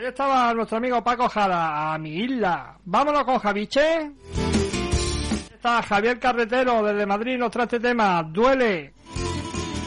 Ahí estaba nuestro amigo Paco Jara, a mi isla. Vámonos con Javiche. Está Javier Carretero desde Madrid, nos trae este tema, Duele.